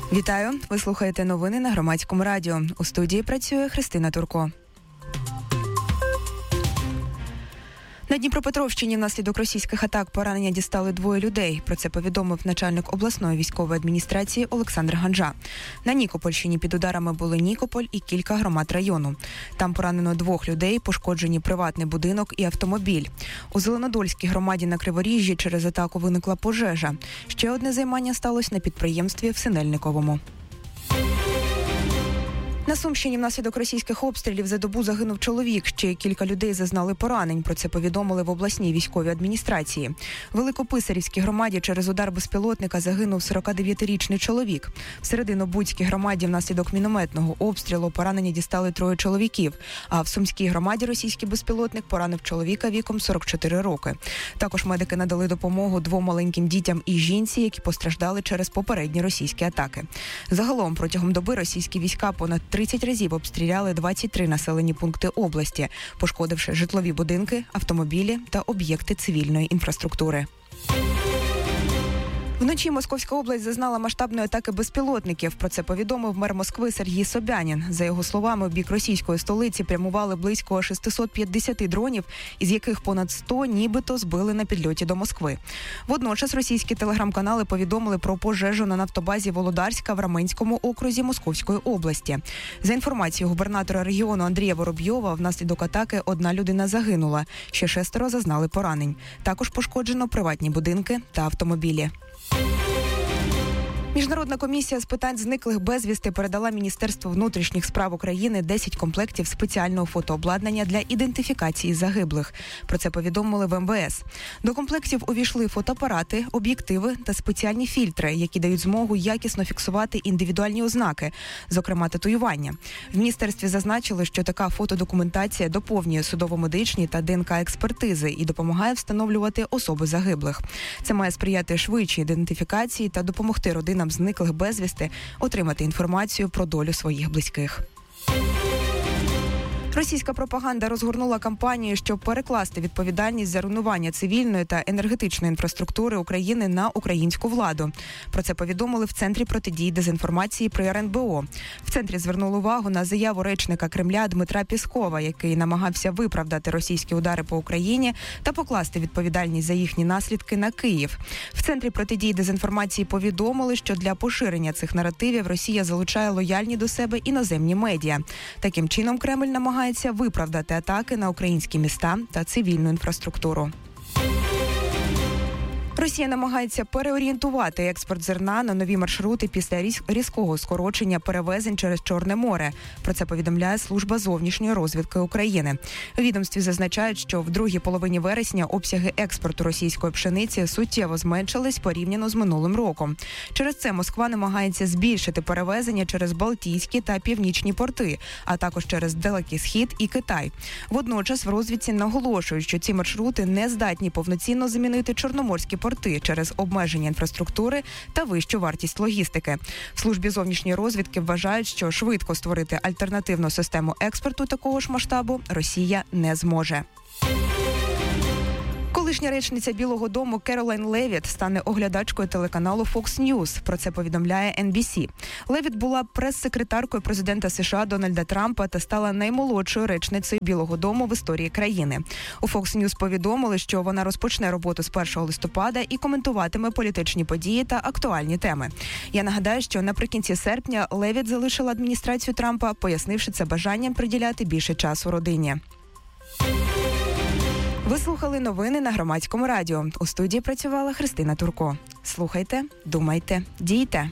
Вітаю! Ви слухаєте новини на Громадському радіо. У студії працює Христина Турко. На Дніпропетровщині внаслідок російських атак поранення дістали 2 людей. Про це повідомив начальник обласної військової адміністрації Олександр Ганжа. На Нікопольщині під ударами були Нікополь і кілька громад району. Там поранено 2 людей, пошкоджені приватний будинок і автомобіль. У Зеленодольській громаді на Криворіжжі через атаку виникла пожежа. Ще одне займання сталося на підприємстві в Синельниковому. На Сумщині внаслідок російських обстрілів за добу загинув чоловік. Ще кілька людей зазнали поранень. Про це повідомили в обласній військовій адміністрації. В Великописарівській громаді через удар безпілотника загинув 49-річний чоловік. В Серединобудській громаді внаслідок мінометного обстрілу поранені дістали 3 чоловіків. А в Сумській громаді російський безпілотник поранив чоловіка віком 44 роки. Також медики надали допомогу 2 маленьким дітям і жінці, які постраждали через попередні російські атаки. Загалом протягом доби російські війська понад 30 разів обстріляли 23 населені пункти області, пошкодивши житлові будинки, автомобілі та об'єкти цивільної інфраструктури. Вночі Московська область зазнала масштабної атаки безпілотників. Про це повідомив мер Москви Сергій Собянін. За його словами, в бік російської столиці прямували близько 650 дронів, із яких понад 100 нібито збили на підльоті до Москви. Водночас російські телеграм-канали повідомили про пожежу на нафтобазі Володарська в Раменському окрузі Московської області. За інформацією губернатора регіону Андрія Воробйова, внаслідок атаки 1 людина загинула, ще 6 зазнали поранень. Також пошкоджено приватні будинки та автомобілі. Міжнародна комісія з питань зниклих безвісти передала Міністерству внутрішніх справ України 10 комплектів спеціального фотообладнання для ідентифікації загиблих. Про це повідомили в МВС. До комплектів увійшли фотоапарати, об'єктиви та спеціальні фільтри, які дають змогу якісно фіксувати індивідуальні ознаки, зокрема татуювання. В міністерстві зазначили, що така фотодокументація доповнює судово-медичні та ДНК-експертизи і допомагає встановлювати особи загиблих. Це має сприяти швидшій ідентифікації та допомогти родинам зниклих безвісти отримати інформацію про долю своїх близьких. Російська пропаганда розгорнула кампанію, щоб перекласти відповідальність за руйнування цивільної та енергетичної інфраструктури України на українську владу. Про це повідомили в Центрі протидії дезінформації при РНБО. В центрі звернули увагу на заяву речника Кремля Дмитра Пєскова, який намагався виправдати російські удари по Україні та покласти відповідальність за їхні наслідки на Київ. В Центрі протидії дезінформації повідомили, що для поширення цих наративів Росія залучає лояльні до себе іноземні медіа. Таким чином Кремль намагається виправдати атаки на українські міста та цивільну інфраструктуру. Росія намагається переорієнтувати експорт зерна на нові маршрути після різкого скорочення перевезень через Чорне море. Про це повідомляє Служба зовнішньої розвідки України. У відомстві зазначають, що в другій половині вересня обсяги експорту російської пшениці суттєво зменшились порівняно з минулим роком. Через це Москва намагається збільшити перевезення через Балтійські та Північні порти, а також через Далекий Схід і Китай. Водночас в розвідці наголошують, що ці маршрути не здатні повноцінно замінити чорноморські порти через обмеження інфраструктури та вищу вартість логістики. В Службі зовнішньої розвідки вважають, що швидко створити альтернативну систему експорту такого ж масштабу Росія не зможе. Колишня речниця Білого дому Керолайн Левіт стане оглядачкою телеканалу Fox News. Про це повідомляє NBC. Левіт була прес-секретаркою президента США Дональда Трампа та стала наймолодшою речницею Білого дому в історії країни. У Fox News повідомили, що вона розпочне роботу з 1 листопада і коментуватиме політичні події та актуальні теми. Я нагадаю, що наприкінці серпня Левіт залишила адміністрацію Трампа, пояснивши це бажанням приділяти більше часу родині. Ви слухали новини на Громадському радіо. У студії працювала Христина Турко. Слухайте, думайте, дійте.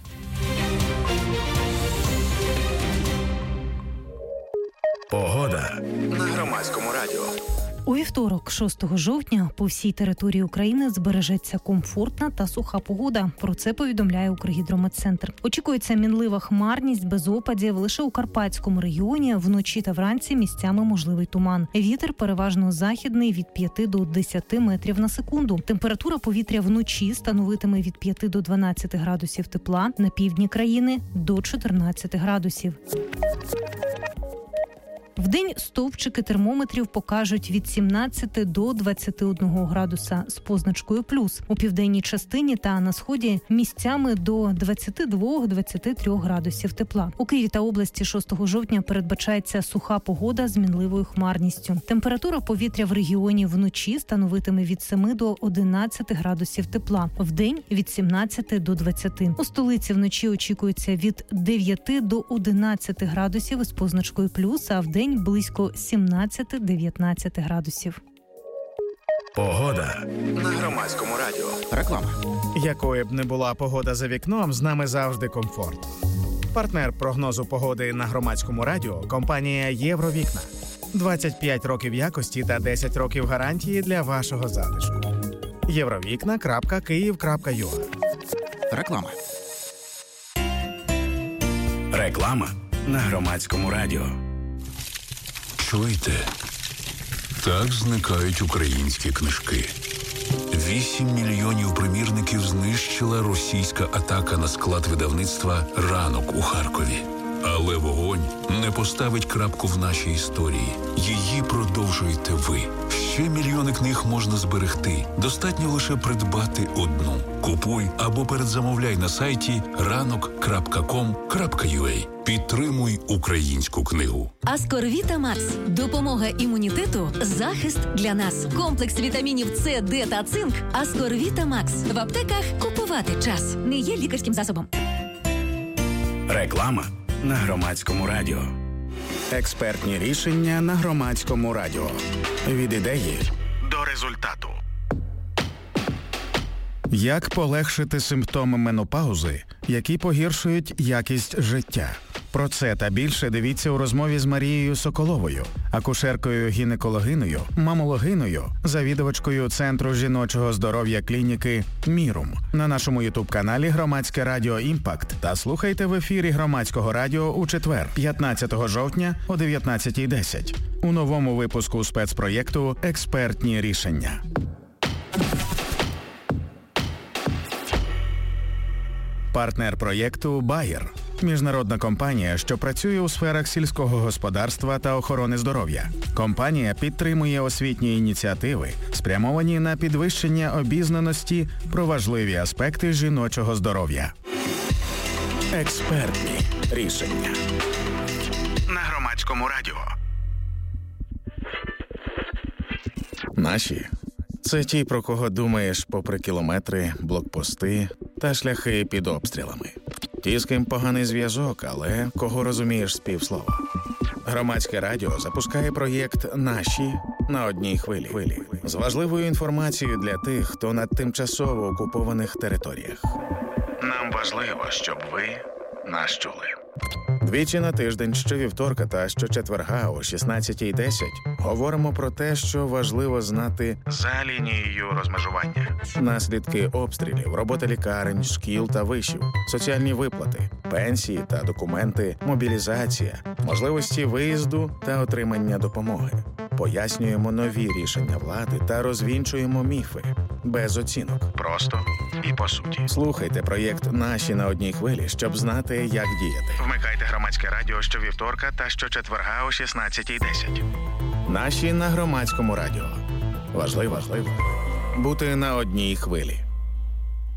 Погода на Громадському радіо. У вівторок, 6 жовтня, по всій території України збережеться комфортна та суха погода. Про це повідомляє Укргідрометцентр. Очікується мінлива хмарність без опадів лише у Карпатському регіоні. Вночі та вранці місцями можливий туман. Вітер переважно західний від 5 до 10 метрів на секунду. Температура повітря вночі становитиме від 5 до 12 градусів тепла, на півдні країни – до 14 градусів. Вдень стовпчики термометрів покажуть від 17 до 21 градуса з позначкою плюс. У південній частині та на сході місцями до 22-23 градусів тепла. У Києві та області 6 жовтня передбачається суха погода з мінливою хмарністю. Температура повітря в регіоні вночі становитиме від 7 до 11 градусів тепла. Вдень від 17 до 20. У столиці вночі очікується від 9 до 11 градусів із позначкою плюс, а вдень близько 17-19 градусів. Погода на Громадському радіо. Реклама. Якою б не була погода за вікном, з нами завжди комфорт. Партнер прогнозу погоди на Громадському радіо – компанія «Євровікна». 25 років якості та 10 років гарантії для вашого затишку. Євровікна.Київ.ua. Реклама. Реклама на Громадському радіо. Чуєте? Так зникають українські книжки. 8 мільйонів примірників знищила російська атака на склад видавництва «Ранок» у Харкові. Але вогонь не поставить крапку в нашій історії. Її продовжуєте ви. Ще мільйони книг можна зберегти. Достатньо лише придбати одну. Купуй або передзамовляй на сайті ranok.com.ua. Підтримуй українську книгу. Аскорвіта Макс. Допомога імунітету. Захист для нас. Комплекс вітамінів С, Д та цинк. Аскорвіта Макс. В аптеках купувати час. Не є лікарським засобом. Реклама на Громадському радіо. Експертні рішення на Громадському радіо. Від ідеї до результату. Як полегшити симптоми менопаузи, які погіршують якість життя? Про це та більше дивіться у розмові з Марією Соколовою, акушеркою-гінекологиною, мамологиною, завідувачкою Центру жіночого здоров'я клініки «Мірум» на нашому ютуб-каналі «Громадське радіо Імпакт» та слухайте в ефірі Громадського радіо у четвер, 15 жовтня о 19:10 у новому випуску спецпроєкту «Експертні рішення». Партнер проєкту «Байер» – міжнародна компанія, що працює у сферах сільського господарства та охорони здоров'я. Компанія підтримує освітні ініціативи, спрямовані на підвищення обізнаності про важливі аспекти жіночого здоров'я. Експертні рішення на Громадському радіо. Наші – це ті, про кого думаєш попри кілометри, блокпости та шляхи під обстрілами. Ті, з ким поганий зв'язок, але кого розумієш з півслова. Громадське радіо запускає проєкт «Наші» на одній хвилі. З важливою інформацією для тих, хто на тимчасово окупованих територіях. Нам важливо, щоб ви нас чули. Двічі на тиждень, щовівторка та щочетверга о 16:10 говоримо про те, що важливо знати за лінією розмежування. Наслідки обстрілів, робота лікарень, шкіл та вишів, соціальні виплати, пенсії та документи, мобілізація, можливості виїзду та отримання допомоги. Пояснюємо нові рішення влади та розвінчуємо міфи. Без оцінок. Просто і по суті. Слухайте проєкт «Наші» на одній хвилі, щоб знати, як діяти. Вмикайте Громадське радіо щовівторка та щочетверга о 16:10. «Наші» на Громадському радіо. Важливо бути на одній хвилі.